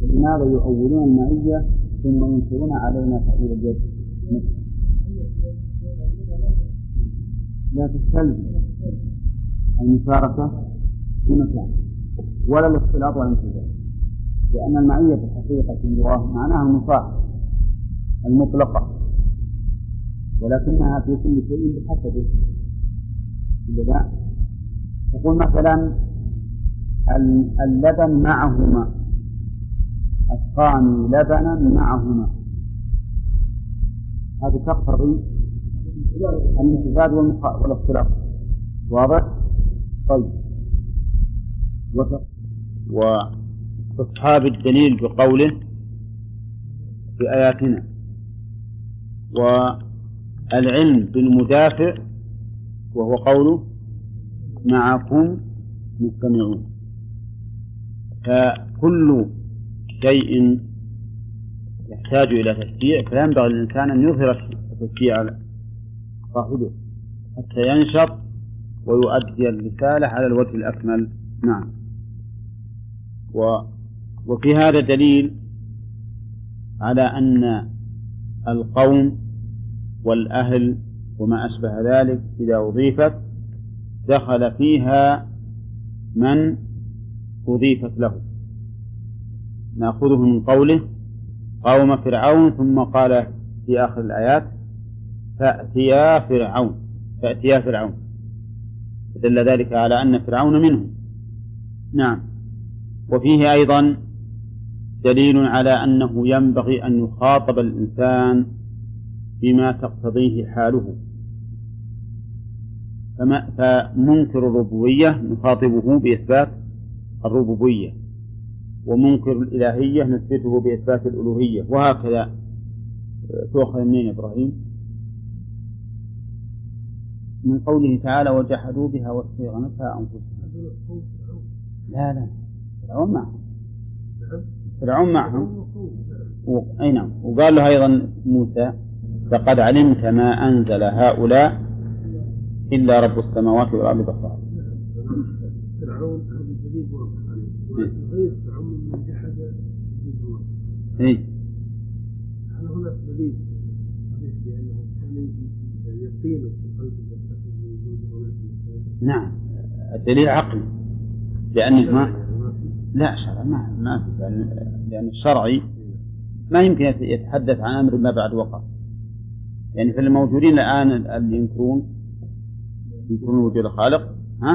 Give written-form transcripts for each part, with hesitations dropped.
لماذا يؤولون المعية ثم ينكرون علينا تأويل اليد؟ لا تستلزم المشاركة في مكان ولا الاختلاط ولا الانتزاع، لأن المعية في الحقيقة في اللغة معناها المصاحبة المطلقة، ولكنها في كل شيء بحسبه. لذا يقول مثلا اللبن معهما، الثاني لبنا معهما، هذه تقتضي الامتزاج والاختلاط. واضح؟ طيب. واستصحاب الدليل بقوله في آياتنا، والعلم بالمدافع وهو قوله معكم مستمعون. فكل شيء يحتاج إلى تشجيع فينبغي للإنسان أن يظهر التشجيع على صاحبه حتى ينشط ويؤدي الرسالة على الوجه الأكمل. نعم. وفي هذا دليل على أن القوم والأهل وما أشبه ذلك إذا أضيفت دخل فيها من أضيفت له. نأخذه من قوله قوم فرعون، ثم قال في آخر الآيات فأتيا فرعون، فدل ذلك على أن فرعون منهم. نعم. وفيه أيضا دليل على أنه ينبغي أن يخاطب الإنسان بما تقتضيه حاله، فمنكر الربوبية نخاطبه بإثبات الربوبية، ومنكر الإلهية نثبته بإثبات الألوهية، وهكذا. تؤخذ منين إبراهيم؟ من قوله تعالى وجحدوا بها واستيقنتها أنفسهم. لا فرعون معهم. أي نعم. وقال له أيضا موسى لقد علمت ما أنزل هؤلاء إلا رب السماوات والأرض بصائر. فرعون هذا الدليل واضح عليه، غير فرعون من جحد الله. هل هناك دليل بأنه كان يقين في قلبه نعم. الدليل عقلي، لأن لا شرع ما في، لأن الشرعي ما يمكن يتحدث عن أمر ما بعد وقع. يعني في الموجودين الآن اللي ينكرون وجود الخالق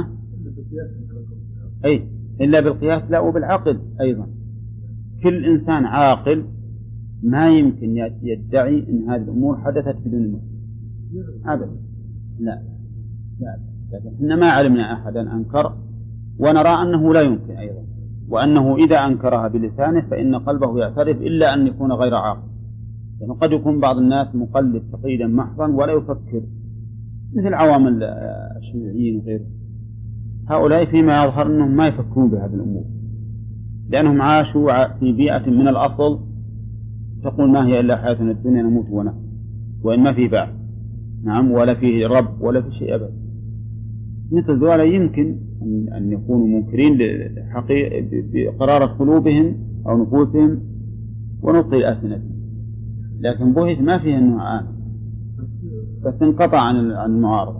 إلا بالقياس، لا وبالعقل أيضا. كل إنسان عاقل ما يمكن يدعي أن هذه الأمور حدثت بدون المسلم أبدا. لا لكن ما علمنا أحدا أنكر، ونرى أنه لا يمكن أيضا، وأنه إذا أنكرها بلسانه فإن قلبه يعترف، إلا أن يكون غير عاقل. يعني قد يكون بعض الناس مقلد تقليدا محضا ولا يفكر، مثل عوام الشيوعيين وغيره. هؤلاء فيما يظهر أنهم ما يفكرون بهذه الأمور، لأنهم عاشوا في بيئة من الأصل تقول ما هي إلا حياتنا الدنيا نموت ونحن، وإن ما في بعث. نعم. ولا فيه رب ولا في شيء أبدا. مثل ذولا يمكن أن يكونوا منكرين بقرارة قلوبهم أو نفوسهم ونطق ألسنتهم، لكن بوهث ما فيه أنه عام، بس انقطع عن المعارضة.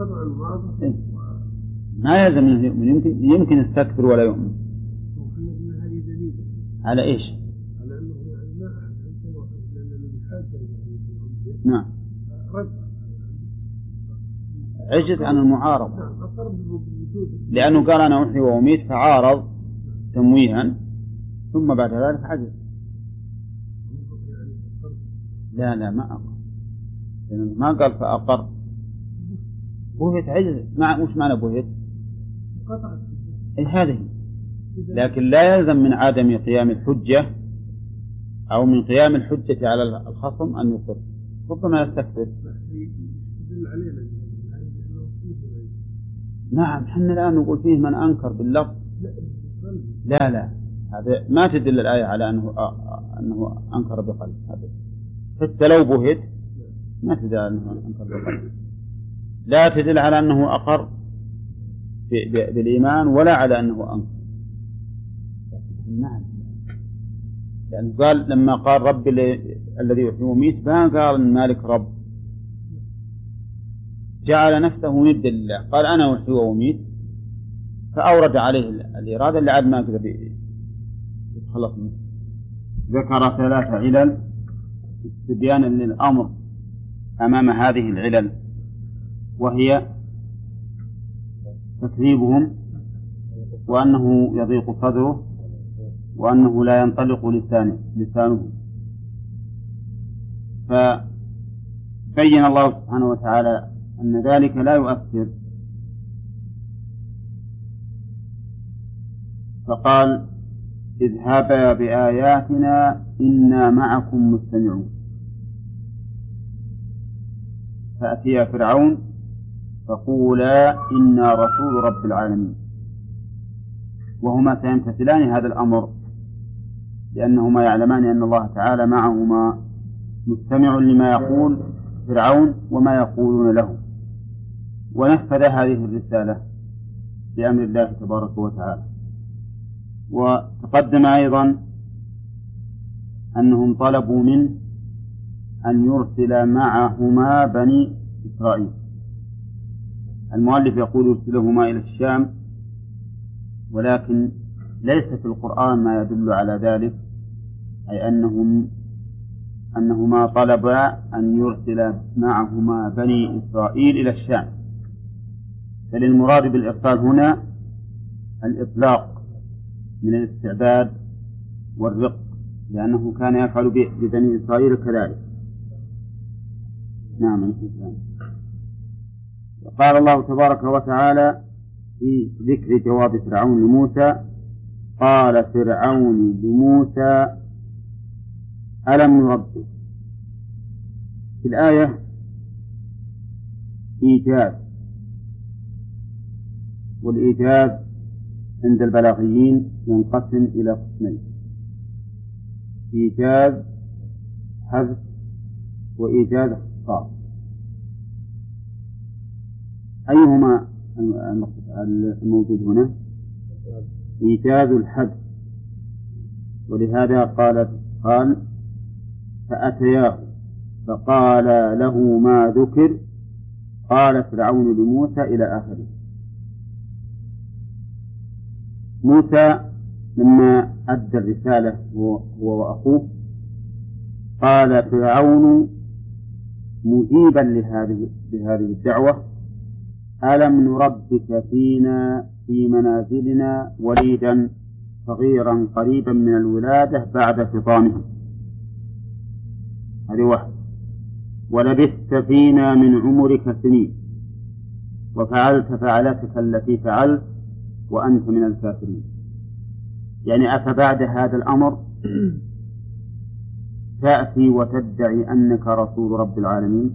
ما يلزم أنه يؤمن، يمكن يستكبر ولا يؤمن. على إيش؟ على أنه لا أحد لأنه بحاجة. نعم. عجز عن المعارضة، لأنه قال أنا أحيي وأميت فعارض تمويها، ثم بعد ذلك عجز. لا ما أقر، لأنه ما قال فأقر. بوهت عجز. وش معنى بوهت؟ هذه. لكن لا يلزم من عدم قيام الحجة أو من قيام الحجة على الخصم أن يقر، ربما يستكبر. نعم. حنا الآن نقول فيه من أنكر باللفظ. لا هذا ما تدل الآية على أنه أنكر بقلب. حتى لو بهت ما تدل على أنه أنكر بقلب، لا تدل على أنه أقر بالإيمان ولا على أنه أنكر. نعم. يعني قال لما قال رب الذي يحيي ويميت ما قال إن مالك رب، جعل نفسه ندا لله، قال أنا أحيي وأميت، فأورد عليه الإرادة اللي عاد ما قدر يتخلص منه. ذكر 3 علل استبيانا للأمر أمام هذه العلل، وهي تكذيبهم، وأنه يضيق صدره، وأنه لا ينطلق لسانه. فبين الله سبحانه وتعالى أن ذلك لا يؤثر، فقال اذهبا بآياتنا إنا معكم مستمعون. فأتيا فرعون فقولا إنا رسول رب العالمين، وهما سيمتثلان هذا الأمر لأنهما يعلمان أن الله تعالى معهما مستمع لما يقول فرعون وما يقولون له، ونفذ هذه الرسالة بأمر الله تبارك وتعالى. وتقدم أيضا أنهم طلبوا منه أن يرسل معهما بني إسرائيل. المؤلف يقول يرسلهما إلى الشام، ولكن ليس في القرآن ما يدل على ذلك، أي أنهما طلبا أن يرسل معهما بني إسرائيل إلى الشام، فللمراد بالإرسال هنا الإطلاق من الاستعباد والرق، لأنه كان يفعل ببني إسرائيل كذلك. نعم. قال الله تبارك وتعالى في ذكر جواب فرعون لموسى: قال فرعون لموسى ألم نربك. في الآية إيجاز، والإيجاز عند البلاغيين ينقسم إلى قسمين: إيجاز حذف وإيجاز اختصار. أيهما الموجود هنا؟ إيجاز الحذف، ولهذا قال فأتياه فقال له ما ذكر قال فرعون لموسى إلى آخره. موسى لما أدى الرسالة هو وأخوه قال فرعون مجيبا لهذه الدعوة: ألم نربك فينا في منازلنا وليدا صغيرا قريبا من الولادة بعد فطامه، هذه واحد، ولبثت فينا من عمرك سنين وفعلت فعلتك التي فعلت وأنت من الكافرين. يعني أفبعد هذا الأمر تأتي وتدعي أنك رسول رب العالمين؟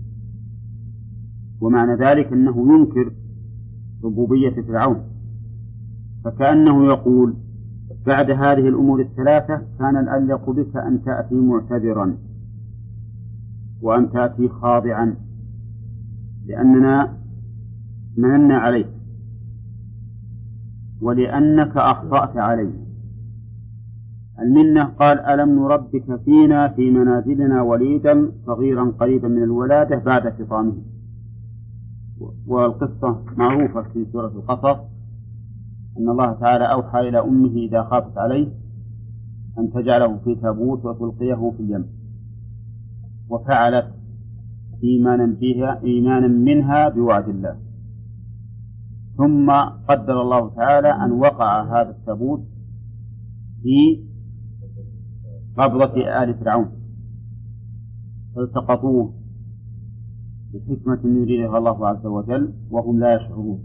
ومعنى ذلك أنه ينكر ربوبية فرعون، فكأنه يقول بعد هذه الأمور الثلاثة كان الأليق بك أن تأتي معتذرا وأن تأتي خاضعا، لأننا مننا عليك ولأنك أخطأت علينا. المنة قال ألم نربك فينا في منازلنا وليدا صغيرا قريبا من الولادة بعد فطامه. والقصة معروفة في سورة القصص أن الله تعالى أوحى إلى أمه إذا خافت عليه أن تجعله في تابوت وتلقيه في اليم، وفعلت إيمانا منها بوعد الله. ثم قدر الله تعالى أن وقع هذا التابوت في قبضة آل فرعون فالتقطوه بحكمة يريدها الله عز وجل وهم لا يشعرون.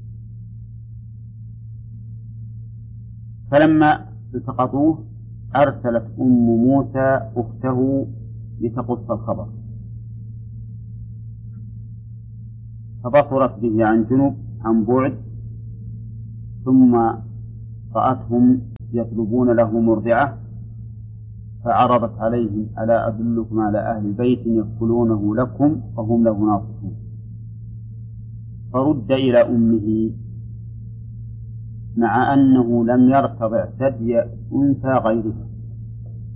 فلما التقطوه أرسلت أم موسى أخته لتقص الخبر، فبصرت به عن جنب عن بعد، ثم رأتهم يطلبون له مرضعة، فعرضت عليهم: ألا أدلكم على أهل بيت يكفلونه لكم وهم له ناصحون. فرد إلى أمه مع أنه لم يرتضع ثدي أنثى غيرها،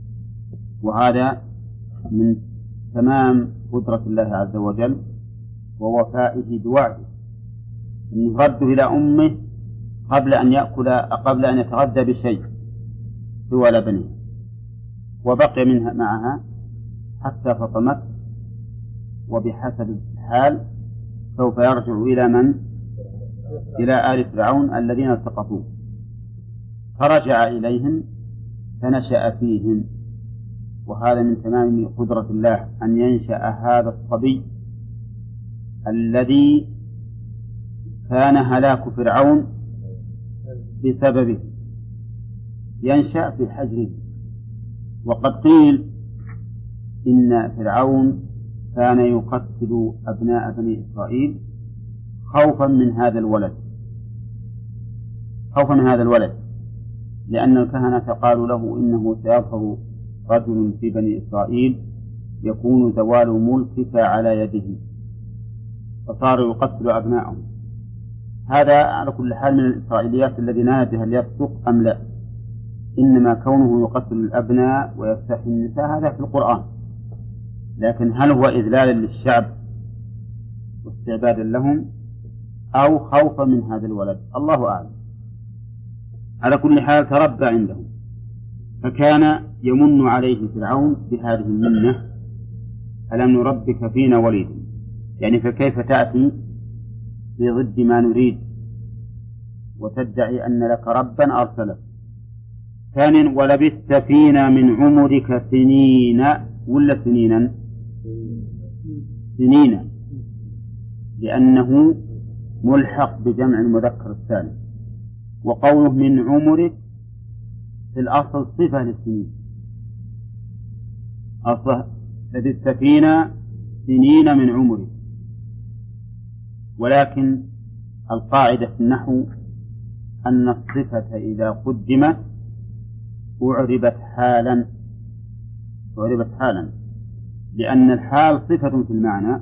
وهذا من تمام قدرة الله عز وجل ووفائه بوعده، أنه رده إلى أمه قبل أن يتغذى بشيء سوى لبنه، وبقي منها معها حتى فطمت، وبحسب الحال سوف يرجع إلى من؟ إلى آل فرعون الذين التقطوه، فرجع إليهم فنشأ فيهم. وهذا من تمام قدرة الله أن ينشأ هذا الصبي الذي كان هلاك فرعون بسببه، ينشأ في حجره. وقد قيل إن فرعون كان يقتل أبناء بني إسرائيل خوفا من هذا الولد، لأن الكهنة قالوا له إنه سيظهر رجل في بني إسرائيل يكون زوال ملكك على يده، فصار يقتل أبناءهم. هذا على كل حال من الإسرائيليات الذي لا ندري هل يصدق أم لا، إنما كونه يقتل الأبناء ويستحيي النساء هذا في القرآن، لكن هل هو إذلالا للشعب واستعبادا لهم أو خوفا من هذا الولد؟ الله أعلم. على كل حال تربى عندهم، فكان يمن عليه فرعون بهذه المنة: ألم نربك فينا وليدا، يعني فكيف تأتي بضد ما نريد وتدعي أن لك ربا أرسلك. ثانيا: ولبثت فينا من عمرك سنين، ولا سنينا؟ سنين، لأنه ملحق بجمع المذكر الثاني. وقوله من عمرك في الأصل صفة للسنين، أصله لبثت فينا سنين من عمرك، ولكن القاعدة في النحو أن الصفة إذا قدمت أعربت حالا، لأن الحال صفة في المعنى،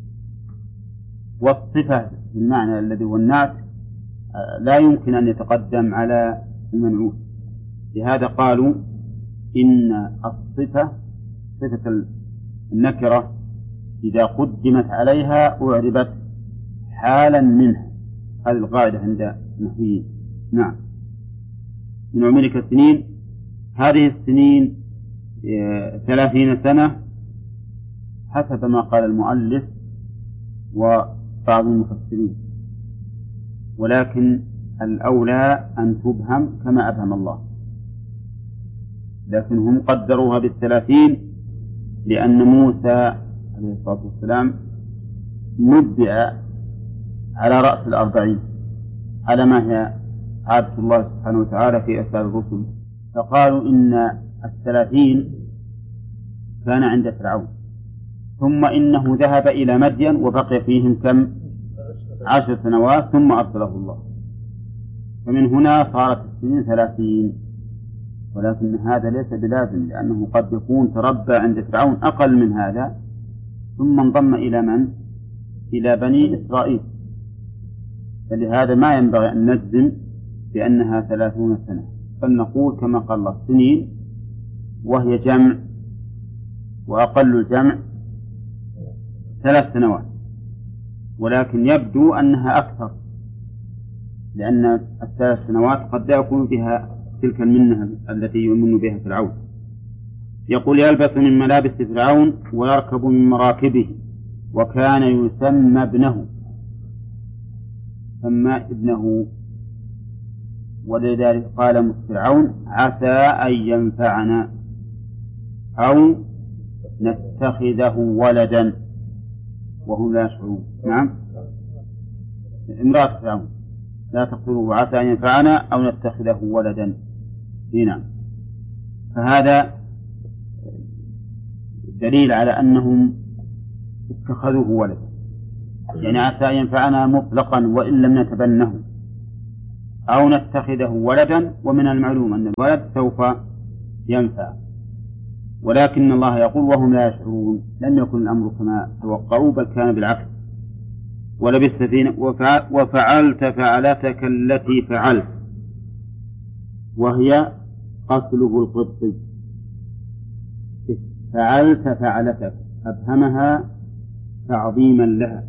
والصفة في المعنى الذي هو النعت لا يمكن أن يتقدم على المنعوت. لهذا قالوا إن الصفة صفة النكرة إذا قدمت عليها أعربت حالا منها. هذه القاعدة عند النحويين. نعم. من عمرك السنين، هذه السنين 30 سنة حسب ما قال المؤلف وبعض المفسرين، ولكن الأولى أن تبهم كما أبهم الله، لكن هم قدروها 30 لأن موسى عليه الصلاة والسلام نبئ على رأس 40 على ما هي عادة الله سبحانه وتعالى في إرسال الرسل، فقالوا إن 30 كان عند فرعون، ثم إنه ذهب إلى مدين وبقي فيهم كم 10 سنوات ثم أرسله الله، فمن هنا صارت السنين 30. ولكن هذا ليس بلازم، لأنه قد يكون تربى عند فرعون أقل من هذا ثم انضم إلى من؟ إلى بني إسرائيل، فلهذا ما ينبغي أن نجزم بأنها 30 سنة، بل نقول كما قال الله سنين، وهي جمع، وأقل الجمع 3 سنوات، ولكن يبدو أنها أكثر، لأن 3 سنوات قد لا يكون بها تلك المنة التي يمن بها فرعون. يقول: يلبس من ملابس فرعون ويركب من مراكبه، وكان يسمى ابنه، ولذلك قال فرعون: عسى أن ينفعنا أو نتخذه ولدا وهم لا يشعرون. نعم، امرأة فرعون: لا تقتلوه عسى أن ينفعنا أو نتخذه ولدا. هنا فهذا دليل على أنهم اتخذوه ولدا، يعني عسى أن ينفعنا مطلقا وإن لم نتبنه، أو نتخذه ولدا، ومن المعلوم أن الولد سوف ينفع، ولكن الله يقول وهم لا يشعرون، لم يكن الأمر كما توقعوا بل كان بالعكس. ولبثت فينا وفعلت فعلتك التي فعلت، وهي قتله القبطي فعلت فعلتك أبهمها تعظيما لها،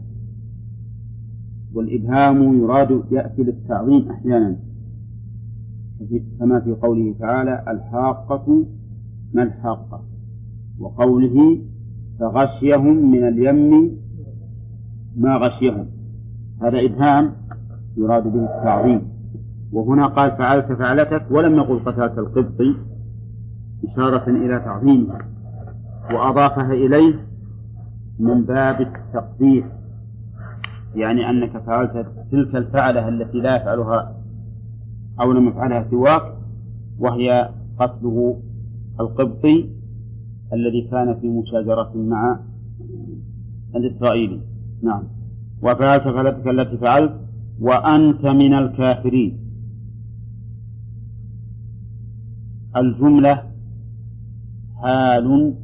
والإبهام يراد يأتي للتعظيم أحيانا كما في قوله تعالى الحاقة ما الحاقة، وقوله فغشيهم من اليم ما غشيهم، هذا إبهام يراد به التعظيم. وهنا قال فعلت فعلتك ولم يقل قتلت القبطي إشارة إلى تعظيمها، وأضافها إليه من باب التقدير، يعني أنك فعلت تلك الفعلة التي لا يفعلها أو لم يفعلها سواك، وهي قتله القبطي الذي كان في مشاجرة مع الإسرائيلي. نعم. وفعلت فعلتك التي فعلت وأنت من الكافرين. الجملة حال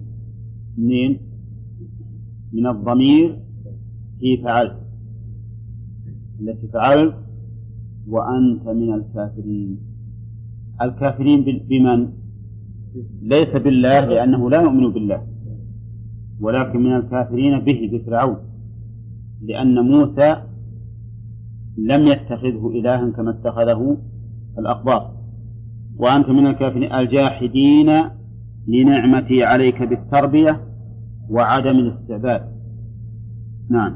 من الضمير في فعلت التي فعلت وأنت من الكافرين. الكافرين بمن؟ ليس بالله لأنه لا يؤمن بالله، ولكن من الكافرين به بفرعون، لأن موسى لم يتخذه إلها كما اتخذه الأقباط. وأنت من الكافرين الجاحدين لنعمتي عليك بالتربية وعدم الاستعباد. نعم.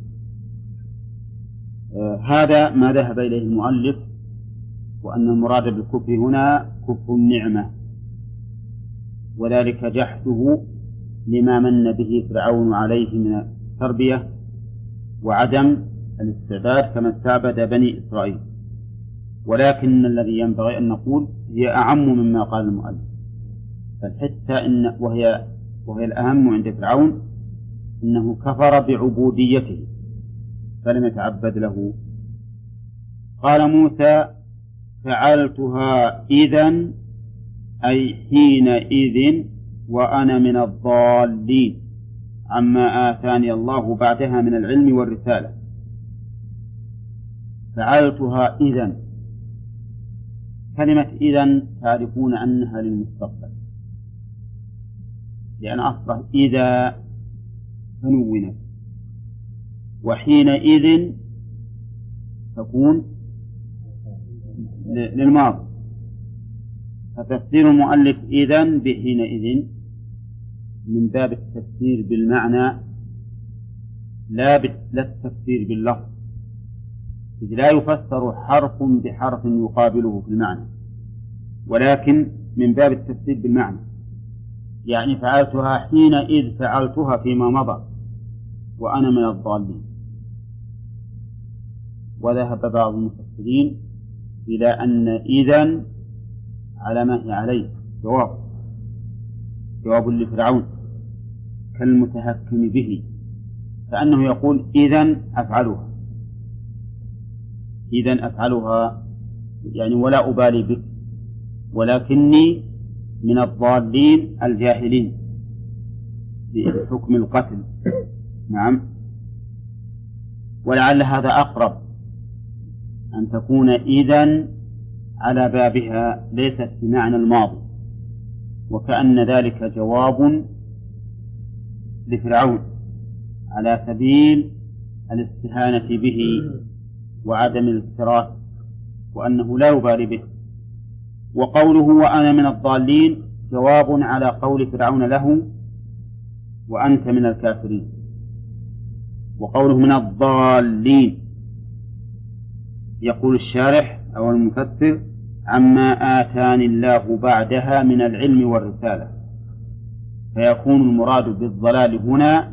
هذا ما ذهب إليه المؤلف، وأن المراد بالكفر هنا كفر النعمة، وذلك جحده لما من به فرعون عليه من التربية وعدم الاستعباد كما استعبد بني إسرائيل. ولكن الذي ينبغي أن نقول هي أعم مما قال المؤلف، فالحتى إن وهي الأهم عند فرعون أنه كفر بعبوديته فلم يتعبد له. قال موسى فعلتها إذن أي حينئذ وأنا من الضالين عما آتاني الله بعدها من العلم والرسالة. فعلتها إذن، كلمة إذن تعرفون أنها للمستقبل، لأن أصبح إذا تنونت، وحينئذ تكون للماضي، فتفسير المؤلف إذن بحينئذ من باب التفسير بالمعنى لا التفسير باللفظ، إذ لا يفسر حرف بحرف يقابله في المعنى، ولكن من باب التفسير بالمعنى، يعني فعلتها حينئذ فعلتها فيما مضى وأنا من الضالين. وذهب بعض المفسرين إلى أن إذن على ما هي عليه جواب لفرعون كالمتهكم به، فأنه يقول إذن أفعلها يعني ولا أبالي بك، ولكني من الضالين الجاهلين بحكم القتل. نعم. ولعل هذا أقرب أن تكون إذن على بابها ليست بمعنى الماضي، وكأن ذلك جواب لفرعون على سبيل الاستهانة به وعدم الاكتراث، وأنه لا يبالي به. وقوله وأنا من الضالين جواب على قول فرعون له وأنت من الكافرين. وقوله من الضالين يقول الشارح أو المفسر عما آتاني الله بعدها من العلم والرسالة، فيكون المراد بالضلال هنا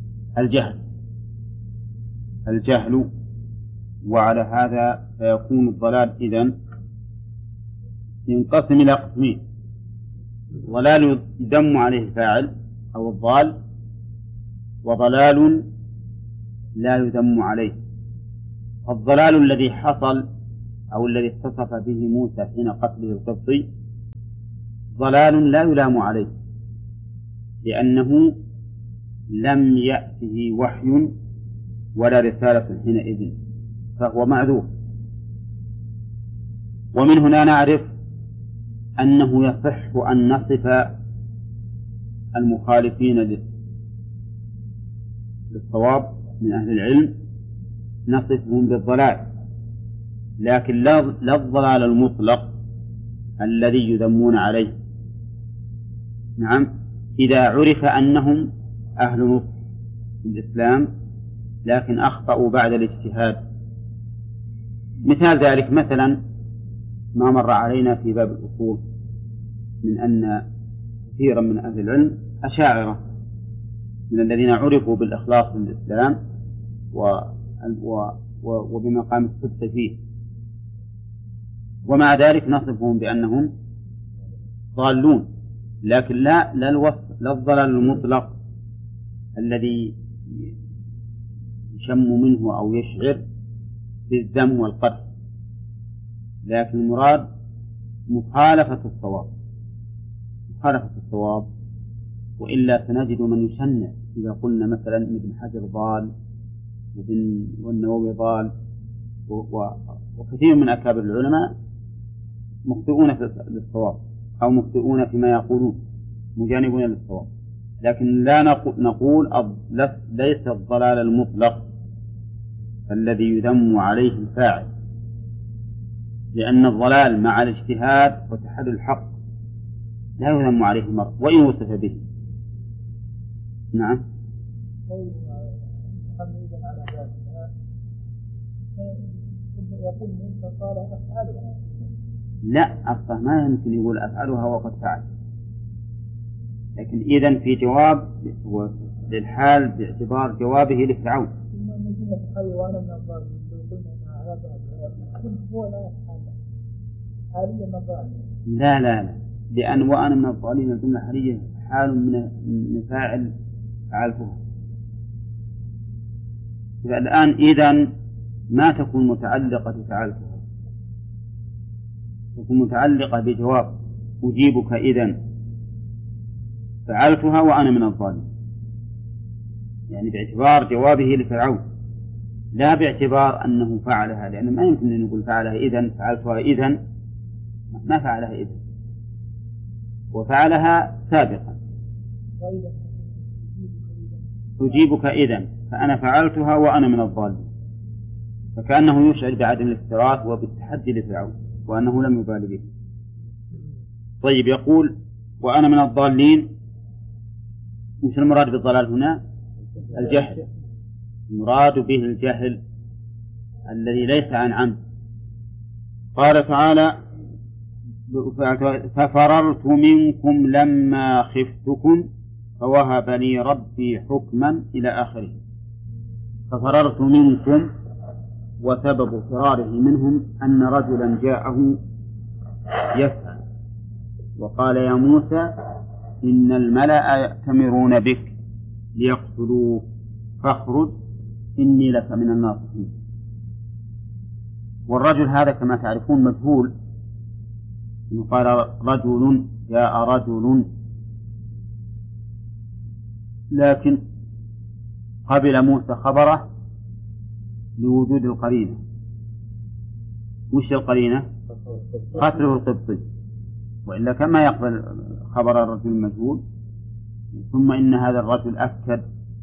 الجهل، وعلى هذا فيكون الضلال إذن ينقسم إلى قسمين: ضلال يذم عليه الفاعل أو الضال، وضلال لا يذم عليه. الضلال الذي حصل أو الذي اتصف به موسى حين قتله القبطي ضلال لا يلام عليه، لأنه لم يأته وحي ولا رسالة حينئذ، فهو معذور. ومن هنا نعرف أنه يصح أن نصف المخالفين للصواب من أهل العلم نصفهم بالضلال، لكن لا الضلال المطلق الذي يذمون عليه. نعم، إذا عرف أنهم أهل نصح في الإسلام لكن أخطأوا بعد الاجتهاد. مثال ذلك مثلا ما مر علينا في باب الأصول من أن كثيرا من أهل العلم أشاعرة من الذين عرفوا بالإخلاص للإسلام وبمقام الصدق فيه، ومع ذلك نصفهم بأنهم ضالون، لكن لا الضلال المطلق الذي يشم منه أو يشعر بالذم والقدح، لكن المراد مخالفة الصواب، وإلا سنجد من يشنع إذا قلنا مثلا ابن حجر ضال والنووي ضال وكثير من أكابر العلماء مخطئون للصواب أو مخطئون فيما يقولون مجانبون للصواب، لكن لا نقول ليس الضلال المطلق الذي يذم عليه الفاعل، لأن الضلال مع الاجتهاد وتحدي الحق لا يذم عليه المرء وإن وصف به. نعم. لا، أصلا ما يمكن يقول أفعلها وقد فعل، لكن إذن في جواب للحال باعتبار جوابه لفرعون. لا، لأن وأنا من الضالين الجملة حالية حال من فاعل فعلتها. الآن إذن ما تكون متعلقة فعلتها، تكون متعلقة بجواب أجيبك إذن فعلتها وأنا من الضالين، يعني باعتبار جوابه لفرعون لا باعتبار أنه فعلها، لأن ما يمكن أن نقول فعلها إذن فعلتها إذن، ما فعلها إذن، وفعلها سابقا. أجيبك إذن فأنا فعلتها وأنا من الضالين، فكأنه يشعر بعدم الافتراس وبالتحدي لفرعون وأنه لم يبالي به. طيب، يقول وأنا من الضالين، مش المراد بالضلال هنا؟ الجهل، المراد به الجهل الذي ليس عن عمد. قال تعالى ففررت منكم لما خفتكم فوهب لي ربي حكما إلى آخره. ففررت منكم، وسبب فراره منهم أن رجلا جاءه يسأل وقال يا موسى إن الملأ يأتمرون بك ليقتلوك فاخرج إني لك من الناصحين. والرجل هذا كما تعرفون مجهول، إنه قال رجل جاء رجل، لكن قبل موسى خبره لوجود القرينة. وش القرينة؟ قتله القبطي، وإلا كما يقبل خبر الرجل المجهول. ثم إن هذا الرجل أكد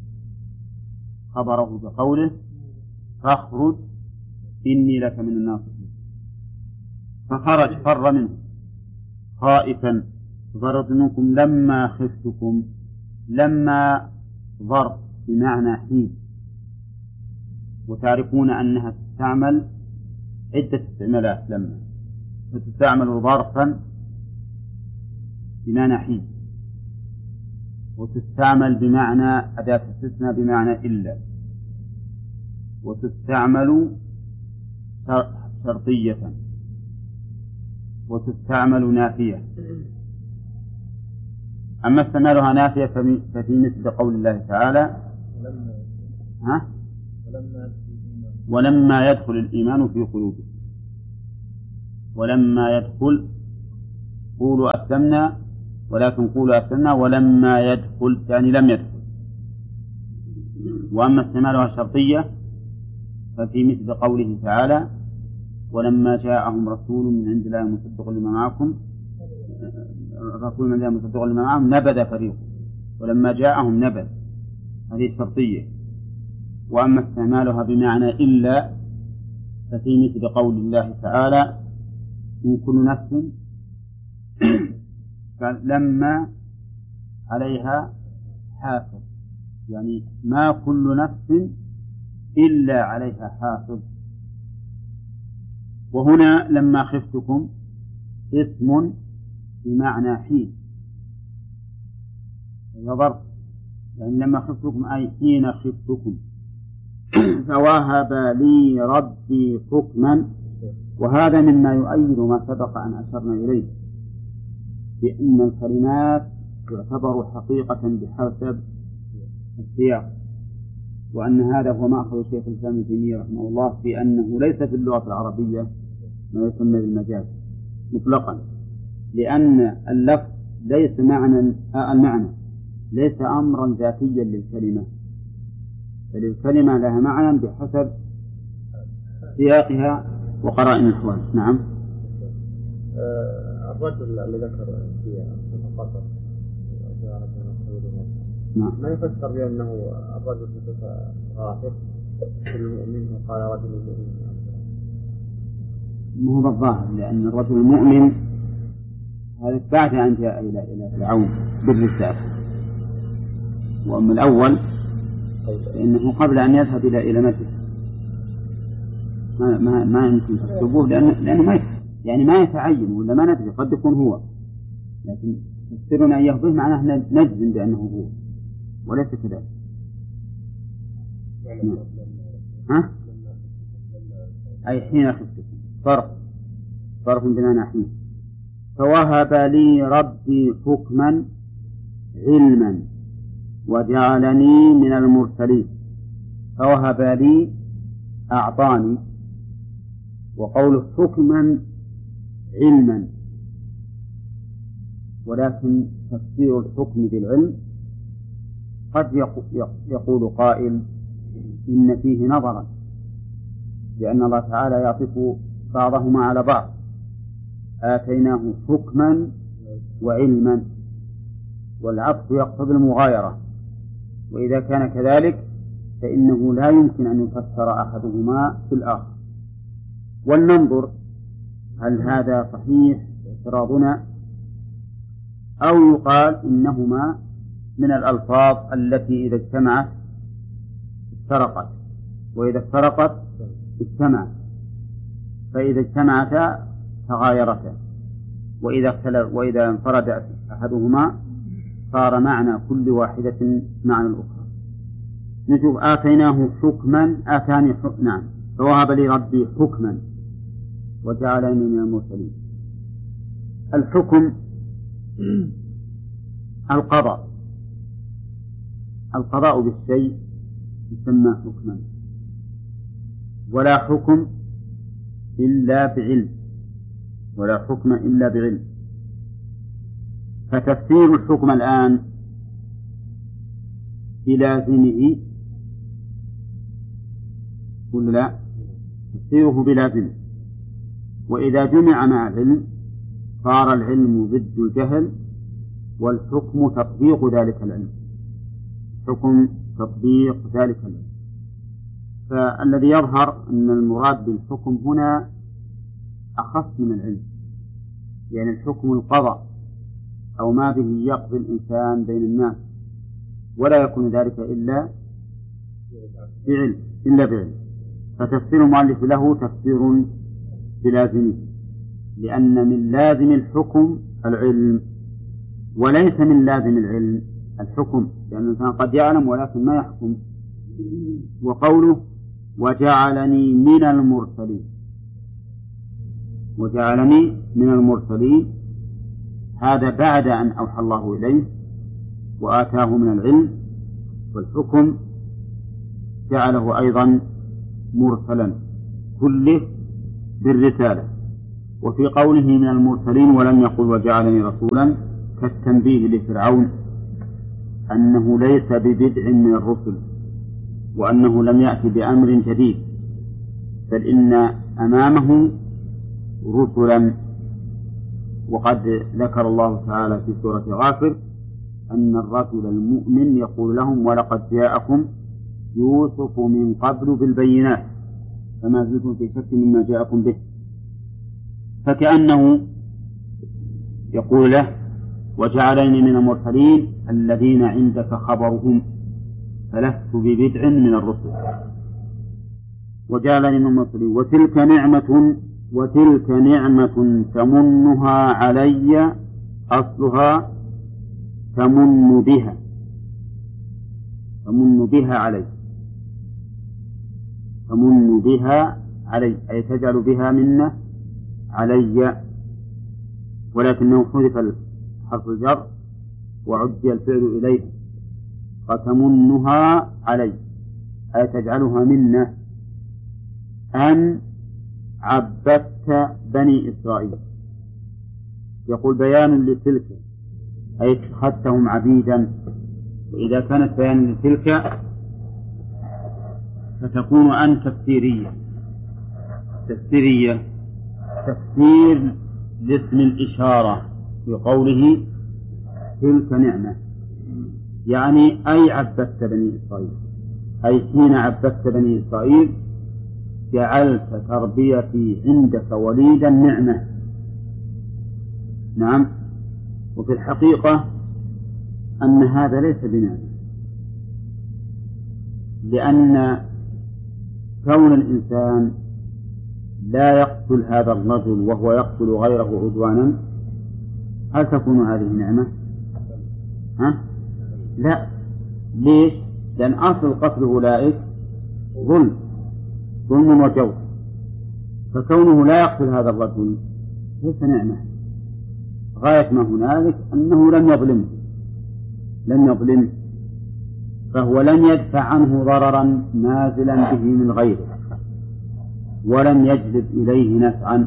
خبره بقوله فاخرج إني لك من الناصحين، فخرج فر منه خائفا. فررت منكم لما خفتكم، لما ظرف بمعنى حين، وتعرفون أنها تستعمل عدة استعمالات، لما فتستعمل ظرفا بمعنى حين، وتستعمل بمعنى أداة استثناء بمعنى إلا، وتستعمل شرطية، وتستعمل نافية. أما استعمالها نافية ففي مثل قول الله تعالى ولما يدخل الإيمان في قلوبكم. ولما يدخل قولوا أسلمنا، ولكن قولوا أسلمنا ولما يدخل يعني لم يدخل. وأما استعمالها شرطية ففي مثل قوله تعالى ولما جاءهم رسول من عند الله مصدق لما معكم، رسول من الله مصدق لما معهم نبذ فريق. ولما جاءهم نبذ، هذه شرطية. وأما استعمالها بمعنى إلا ففي مثل قول الله تعالى من كل نفس لما عليها حافظ، يعني ما كل نفس إلا عليها حافظ. وهنا لما خفتكم اسم بمعنى حين، ظرف، يعني لما خفتكم أي حين خفتكم. فوهب لي ربي حكما، وهذا مما يؤيد ما سبق أن أشرنا إليه بأن الكلمات تعتبر حقيقة بحسب السياق، وأن هذا هو مأخذ شيخ الإسلام ابن تيمية رحمه الله في أنه ليس في اللغة العربية ما يسمى بالمجاز مطلقا، لأن اللفظ ليس المعنى ليس أمرا ذاتيا للكلمة، بل الكلمة لها معنى بحسب سياقها وقرائن الأحوال. نعم. الرجل اللي ذكر في القصر نعم. ما يفسر بأنه الرجل بصفة غافر في المؤمن وقال رجل المؤمن، ما هو بالظاهر، لأن الرجل المؤمن هذا بعد أن جاء إلى فرعون بالرسالة، وأما الأول فإنه قبل أن يذهب إلى مكة ما يمكن تكتبوه، لأنه ما يتعين ولا ما ندري، قد يكون هو، لكن تفسيرنا إياه به معناه نجزم بأنه هو وليس كذلك. ها؟ أي حين خفتكم، فرق بمعنى حين. فوهب لي ربي حكما علما وجعلني من المرسلين. فوهب لي أعطاني، وقول حكما علما، ولكن تفسير الحكم بالعلم قد يقول قائل إن فيه نظرا، لأن الله تعالى يعطف بعضهما على بعض، آتيناه حكما وعلما، والعطف يقتضي المغايرة، وإذا كان كذلك فإنه لا يمكن أن يفسر أحدهما في الآخر. ولننظر هل هذا صحيح اعتراضنا، أو يقال إنهما من الألفاظ التي إذا اجتمعت افترقت، وإذا افترقت اجتمعت، فإذا اجتمعتا تغايرتا، وإذا انفرد أحدهما صار معنى كل واحدة معنى الأخرى. نشوف آتيناه حكما، آتاني نعم. فوهب لي ربي حكما وجعلني من المرسلين. الحكم القضاء بالشيء يسمى حكما، ولا حكم إلا بعلم، ولا حكم إلا بعلم. فتفسير الحكم الآن بلازمه ولا لا؟ تفسيره بلازمه، وإذا جمع مع العلم صار العلم ضد الجهل، والحكم تطبيق ذلك العلم، حكم تطبيق ذلك العلم. فالذي يظهر أن المراد بالحكم هنا أخص من العلم، يعني الحكم القضاء أو ما به يقضي الإنسان بين الناس، ولا يكون ذلك إلا بعلم. فتفسير المؤلف له تفسير بلازمه، لأن من لازم الحكم العلم، وليس من لازم العلم الحكم، لأن الإنسان قد يعلم ولكن ما يحكم. وقوله وجعلني من المرسلين، وجعلني من المرسلين، هذا بعد أن أوحى الله إليه وآتاه من العلم والحكم، جعله أيضا مرسلا كله بالرسالة. وفي قوله من المرسلين ولم يقل وجعلني رسولا كالتنبيه لفرعون أنه ليس ببدع من الرسل، وأنه لم يأتي بأمر جديد، بل إن أمامه رسلا. وقد ذكر الله تعالى في سورة غافر أن الرجل المؤمن يقول لهم ولقد جاءكم يوسف من قبل بالبينات فما زلتم في شك مما جاءكم به، فكأنه يقول له وجعلني من المرسلين الذين عندك خبرهم فلست ببدع من الرسل وجعلني من المرسلين وتلك نعمة تمنها علي أصلها تمن بها علي أي تجعل بها منة علي، ولكنه حذف حرف الجر وعدي الفعل إليه فتمنها علي أي تجعلها منة أن عبدت بني إسرائيل. يقول بيان لتلك أي اتخذتهم عبيدا، وإذا كانت بيان لتلك فتكون أن تفسيرية تفسير لاسم الإشارة في قوله تلك نعمة، يعني أي عبدت بني إسرائيل، أي حين عبدت بني إسرائيل جعلت تربيتي عندك وليدا نعمة. نعم. وفي الحقيقة أن هذا ليس بنعمة، لأن كون الإنسان لا يقتل هذا الرجل وهو يقتل غيره عدوانا هل تكون هذه نعمة؟ لا. ليش؟ لأن أصل قتل أولئك ظلم وجور، فكونه لا يقتل هذا الرجل ليس نعمة، غاية ما هنالك أنه لم يظلمه فهو لم يدفع عنه ضررا نازلا به من غيره ولم يجلب إليه نفعا.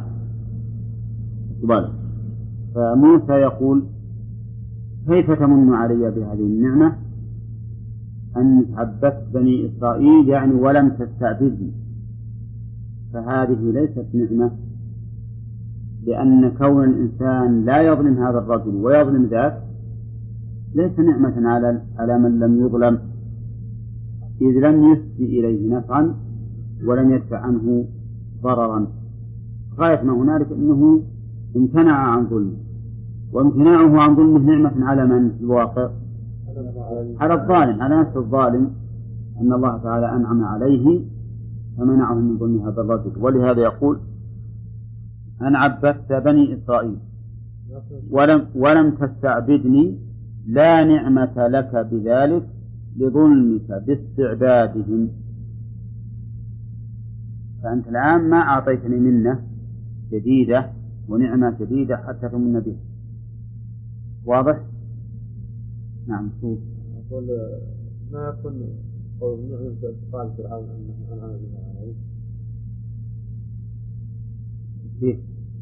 فموسى يقول كيف تمن علي بهذه النعمة أن عبدت بني إسرائيل يعني ولم تستعبدني، فهذه ليست نعمة، لأن كون الإنسان لا يظلم هذا الرجل ويظلم ذاك ليس نعمة على من لم يظلم، إذ لم يسدي إليه نفعا ولم يدفع عنه ضررا. غاية ما هنالك أنه امتنع عن ظلمه، وامتناعه عن ظلمه نعمة على من في الواقع؟ على الظالم، على نفس الظالم، أن الله تعالى أنعم عليه فمنعه من ظلم هذا الرجل. ولهذا يقول أن عبدت بني إسرائيل ولم تستعبدني لا نعمة لك بذلك لظلمك باستعبادهم. فأنت الآن ما أعطيتني منة جديدة ونعمة جديدة حتى تمن به. واضح؟ نعم. أقول ما يكون قول نعمة قال فرعون أنه أنعم بها عليه كيف؟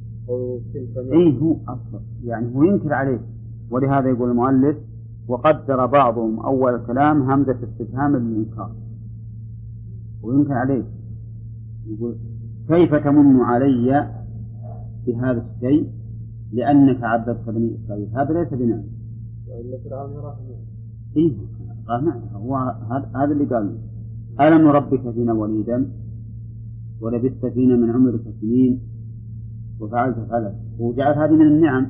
هو أصلا يعني هو ينكر عليه، ولهذا يقول المؤلف وقدر بعضهم أول الكلام همزة استفهام للإنكار وينكر عليه، يقول كيف تمن علي بهذا الشيء لأنك عبدت بني إسرائيل؟ هذا ليس بنعمة. وإلا فرعون يراه قال نعم، هو هذا اللي قال ألم نربك فينا وليدا ولبثت فينا من عمرك سنين وفعلت فعلت، وجعل هذه من النعم.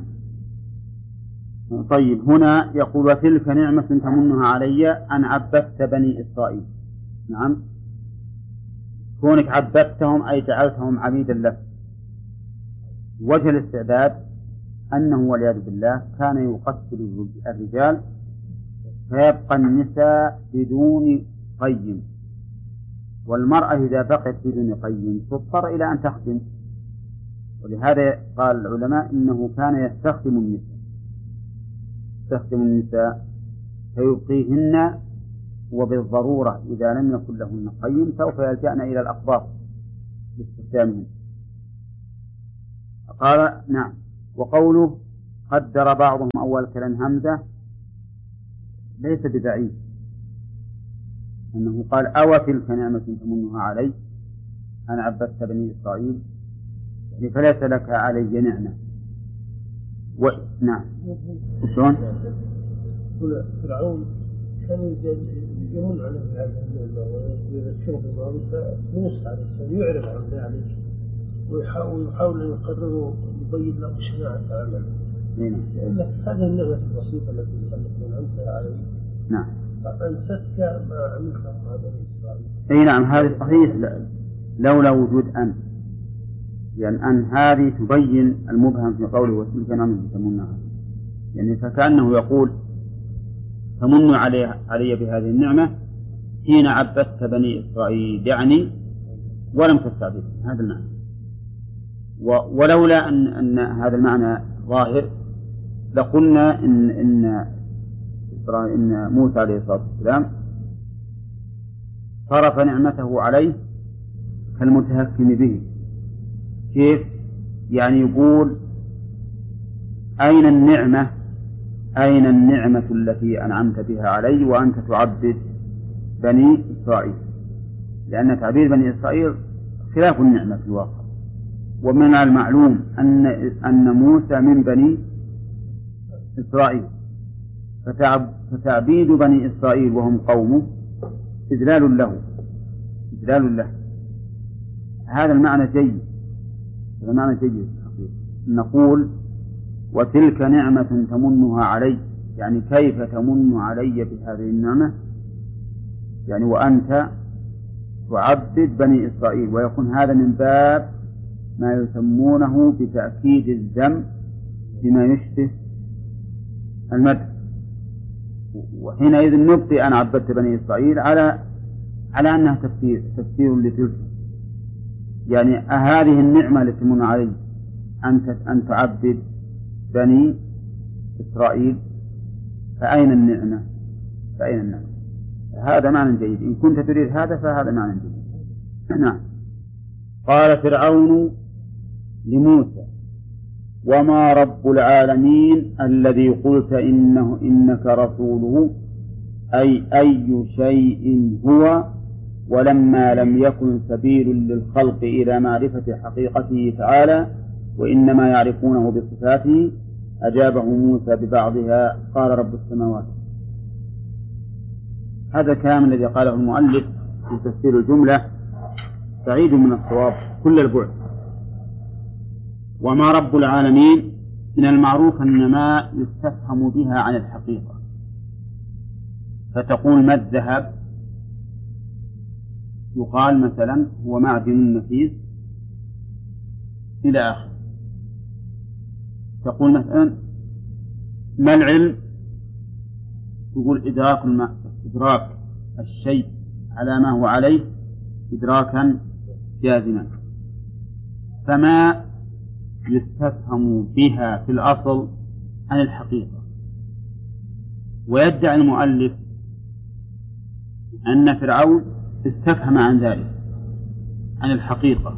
طيب هنا يقول وتلك نعمة تمنها علي أن عبدت بني إسرائيل. نعم، كونك عبدتهم أي جعلتهم عبيدا لك. وجه الاستعباد أنه والعياذ بالله كان يقتل الرجال فيبقى النساء بدون قيم، والمرأة إذا بقيت بدون قيم تضطر إلى أن تخدم. ولهذا قال العلماء إنه كان يستخدم النساء فيبقيهن، وبالضرورة إذا لم يكن لهن قيم سوف يلجأن إلى الأقباط لاستخدامهن. قال نعم. وقوله قدر بعضهم أول كلام همزة ليس ببعيد، أنه قال أو تلك نعمة تمنها علي أن عبدت بني إسرائيل، فليس لك علي نعمة. نعم. شلون؟ فرعون كان يمن عليه بهذه النعمة ويذكره بما فموسى عليه السلام يعرض عن ذلك ويحاول أن يقرره يبين له شناعة عمله. لأن هذه النعمة البسيطة التي أنعمت عليه. نعم. فأنسك ما عملت مع بني إسرائيل. أي نعم هذا صحيح لولا وجود أن، يعني أن هذه تبين المبهم في قوله وتلك نعمة تمنها، يعني فكأنه يقول تمن علي بهذه النعمة حين عبدت بني إسرائيل، يعني ولم تستعبد. هذا المعنى. ولولا أن هذا المعنى ظاهر لقلنا إن موسى عليه الصلاة والسلام صرف نعمته عليه كالمتهكم به. كيف؟ يعني يقول أين النعمة التي أنعمت بها علي وأنت تعبد بني إسرائيل؟ لأن تعبيد بني إسرائيل خلاف النعمة في الواقع. ومن المعلوم أن موسى من بني إسرائيل، فتعبيد بني إسرائيل وهم قومه إذلال له. هذا المعنى جيد. نقول وتلك نعمة تمنها علي، يعني كيف تمن علي بهذه النعمة؟ يعني وأنت تعبد بني إسرائيل، ويكون هذا من باب ما يسمونه بتأكيد الذم بما يشبه المدح. وحينئذ نبقي أن عبدت بني إسرائيل على أنها تفسير لتلك، يعني هذه النعمة التي تمن علي أن تعبد بني إسرائيل، فأين النعمة؟ هذا معنى جيد. إن كنت تريد هذا فهذا معنى جيد. نعم. قال فرعون لموسى وما رب العالمين الذي قلت إنك رسوله، أي شيء هو؟ ولما لم يكن سبيل للخلق إلى معرفة حقيقته تعالى وإنما يعرفونه بصفاته، أجابه موسى ببعضها قال رب السماوات. هذا الكلام الذي قاله المؤلف في تفسير الجملة بعيد من الصواب كل البعد. وما رب العالمين من المعروف أن ما يستفهم بها عن الحقيقة، فتقول ما الذهب؟ يقال مثلا هو معدن نفيس إلى آخر. تقول مثلا ما العلم؟ تقول إدراك الشيء على ما هو عليه إدراكا جازما. فما يستفهم بها في الأصل عن الحقيقة. ويدعي المؤلف أن فرعون استفهم عن ذلك عن الحقيقة،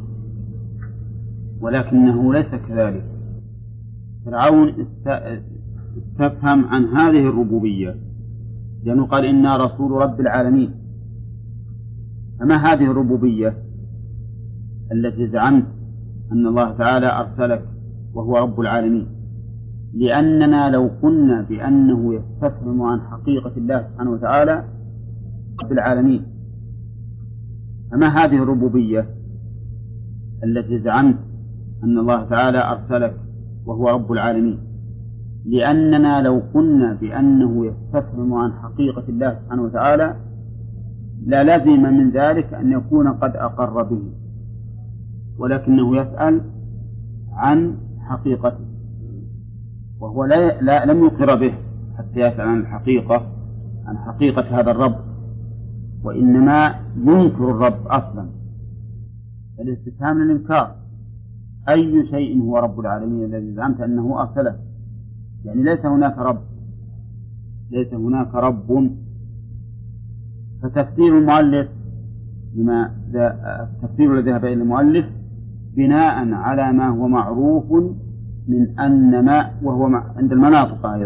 ولكنه ليس كذلك. فرعون استفهم عن هذه الربوبية، لأنه قال إنا رسول رب العالمين. فما هذه الربوبية التي زعمت أن الله تعالى أرسلك وهو رب العالمين؟ لأننا لو قلنا بأنه يستفهم عن حقيقة الله سبحانه وتعالى رب العالمين، فما هذه الربوبية التي زعمت أن الله تعالى أرسلك وهو رب العالمين؟ لأننا لو قلنا بأنه يستفهم عن حقيقة الله سبحانه وتعالى لا لزم من ذلك أن يكون قد أقر به، ولكنه يسأل عن حقيقته، وهو لم يقر به حتى يسأل عن الحقيقة، عن حقيقة هذا الرب، وإنما ينكر الرب أصلا. الاستفهام للإنكار. أي شيء هو رب العالمين الذي زعمت أنه أرسله؟ يعني ليس هناك رب. فتفسير المؤلف التفسير الذي ذهب إلى المؤلف بناء على ما هو معروف من أن ما وهو عند المناطق